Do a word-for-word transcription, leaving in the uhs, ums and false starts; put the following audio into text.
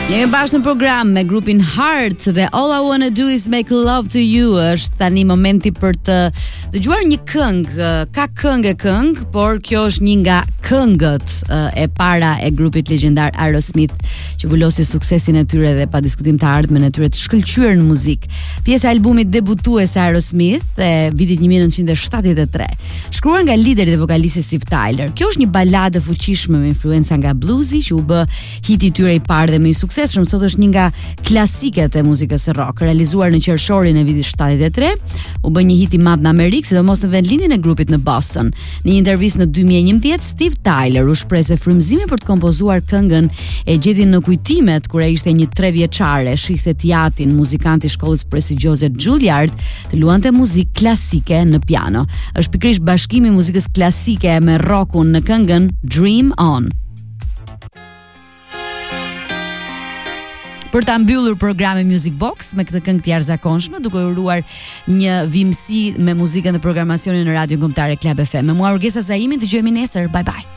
Jemi bashkë në program me grupin Heart dhe All I Wanna Do Is Make Love To You. Është tani momenti për të dëgjuar një këngë. Ka këngë e këngë, por kjo është një nga këngët e para e grupit legjendar Aerosmith, që vulosi suksesin e tyre dhe pa diskutim të ardhmen e tyre të shkëlqyer në muzikë. Pjesa e albumit debutues e Aerosmith e vitit nineteen seventy-three, shkruar nga lideri dhe vokalisti Steve Tyler. Kjo është një balade fuqishme me influenca nga bluesi që u bë hiti i tyre i parë dhe më i suksesshëm. Sot është një nga klasiket e muzikës së rock, realizuar në qershorin e vitit seventy-three, u bë një hit i madh në Amerikë, sidomos në vendlindjen e grupit në Boston. Në një intervistë në two thousand eleven, Steve Tyler u shpreh se frymëzimi për të kompozuar këngën e gjeti në kujtimet kur ai ishte një tre vjeçare, shihte teatrin, muzikanti i shkollës prestigjioze Juilliard të luante muzikë klasike në piano. Është pikërisht bashkimi i muzikës klasike me rockun në këngën Dream On. Për ta mbyllur programin Music Box me këtë këngë të jashtëzakonshme, duke uruar një vimësi me muzikën dhe programacionin në Radio Kombëtare Club F M. Me mua Urgesa Zaimin, dëgjojmë nesër. Bye bye.